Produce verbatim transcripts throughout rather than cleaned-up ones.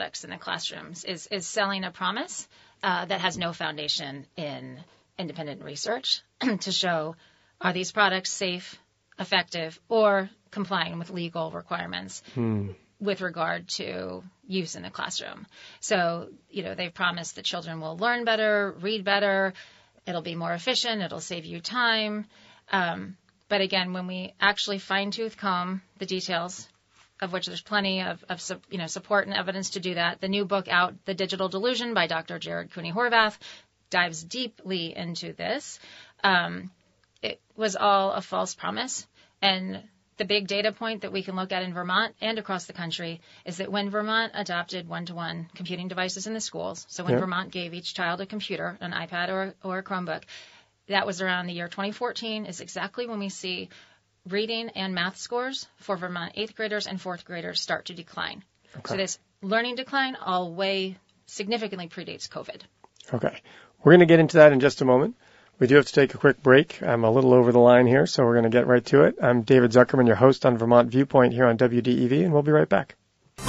products in the classrooms is, is selling a promise uh, that has no foundation in independent research to show, are these products safe, effective, or complying with legal requirements hmm. with regard to use in the classroom. So, you know, they've promised that children will learn better, read better, it'll be more efficient, it'll save you time. Um, but again, when we actually fine-tooth comb the details, of which there's plenty of, of you know, support and evidence to do that, the new book out, The Digital Delusion by Doctor Jared Cooney-Horvath, dives deeply into this. Um, it was all a false promise. And the big data point that we can look at in Vermont and across the country is that when Vermont adopted one-to-one computing devices in the schools, so when yeah. Vermont gave each child a computer, an iPad or, or a Chromebook, that was around the year twenty fourteen, is exactly when we see reading and math scores for Vermont eighth graders and fourth graders start to decline. Okay. So this learning decline all way significantly predates COVID. Okay. We're going to get into that in just a moment. We do have to take a quick break. I'm a little over the line here, so we're going to get right to it. I'm David Zuckerman, your host on Vermont Viewpoint here on W D E V, and we'll be right back.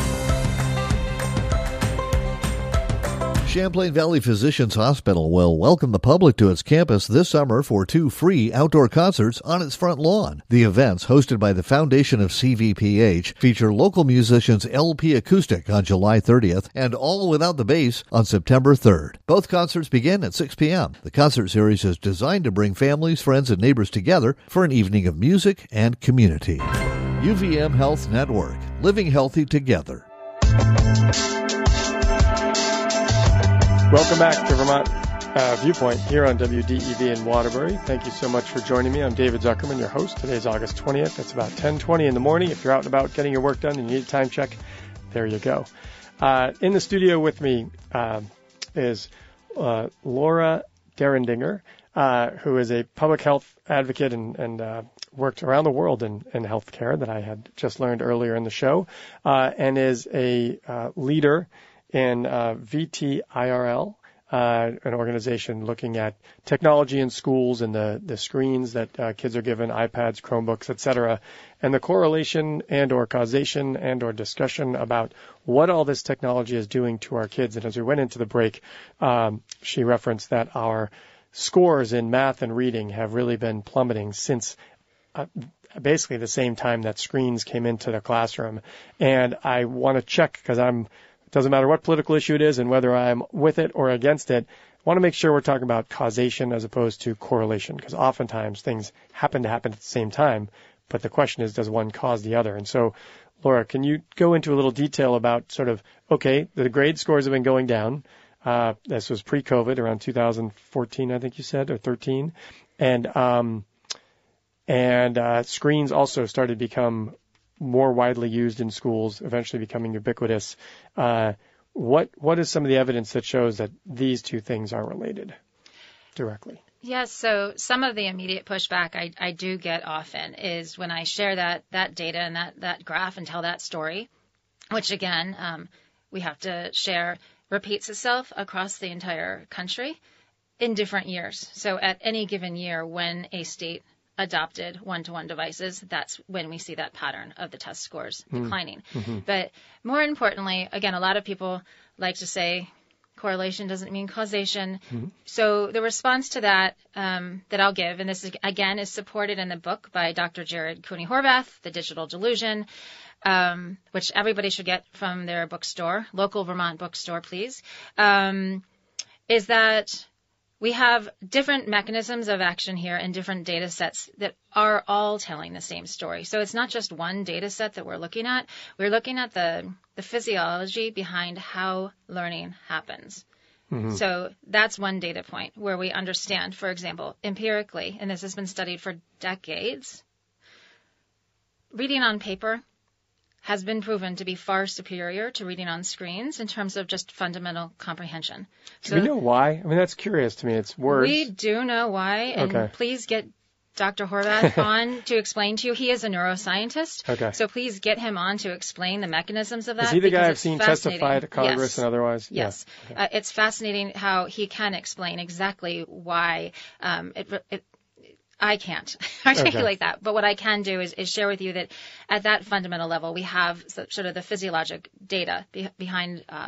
Champlain Valley Physicians Hospital will welcome the public to its campus this summer for two free outdoor concerts on its front lawn. The events, hosted by the Foundation of C V P H, feature local musicians L P Acoustic on July thirtieth and All Without the Bass on September third. Both concerts begin at six p.m. The concert series is designed to bring families, friends, and neighbors together for an evening of music and community. U V M Health Network, living healthy together. Welcome back to Vermont uh, Viewpoint here on W D E V in Waterbury. Thank you so much for joining me. I'm David Zuckerman, your host. Today is August twentieth. It's about ten twenty in the morning. If you're out and about getting your work done and you need a time check, there you go. Uh, in the studio with me uh, is uh, Laura Derendinger, uh, who is a public health advocate and, and uh, worked around the world in, in healthcare that I had just learned earlier in the show, uh, and is a uh, leader in uh, V T I R L, uh, an organization looking at technology in schools and the, the screens that uh, kids are given, iPads, Chromebooks, et cetera, and the correlation and or causation and or discussion about what all this technology is doing to our kids. And as we went into the break, um, she referenced that our scores in math and reading have really been plummeting since uh, basically the same time that screens came into the classroom. And I want to check, because I'm doesn't matter what political issue it is and whether I'm with it or against it, I want to make sure we're talking about causation as opposed to correlation, because oftentimes things happen to happen at the same time, but the question is, does one cause the other? And so, Laura, can you go into a little detail about sort of, okay, the grade scores have been going down. Uh, this was pre-COVID, around two thousand fourteen, I think you said, or thirteen. And, um, and uh, screens also started to become more widely used in schools, eventually becoming ubiquitous. Uh, what what is some of the evidence that shows that these two things are related directly? Yes, so some of the immediate pushback I, I do get often is when I share that that data and that, that graph and tell that story, which again, um, we have to share, repeats itself across the entire country in different years. So at any given year when a state adopted one-to-one devices, that's when we see that pattern of the test scores mm. declining. Mm-hmm. But more importantly, again, a lot of people like to say correlation doesn't mean causation. Mm-hmm. So the response to that um, that I'll give, and this is, again is supported in the book by Doctor Jared Cooney-Horvath, The Digital Delusion, um, which everybody should get from their bookstore, local Vermont bookstore, please, um, is that we have different mechanisms of action here and different data sets that are all telling the same story. So it's not just one data set that we're looking at. We're looking at the, the physiology behind how learning happens. Mm-hmm. So that's one data point where we understand, for example, empirically, and this has been studied for decades, reading on paper has been proven to be far superior to reading on screens in terms of just fundamental comprehension. So, do we know why? I mean, that's curious to me. It's words. We do know why, and okay. Please get Doctor Horvath on to explain to you. He is a neuroscientist, okay. So please get him on to explain the mechanisms of that. Is he the guy I've seen testify at Congress yes. and otherwise? Yes. Yeah. Okay. Uh, it's fascinating how he can explain exactly why um, it, it I can't articulate okay. that, but what I can do is, is share with you that at that fundamental level, we have sort of the physiologic data be, behind uh,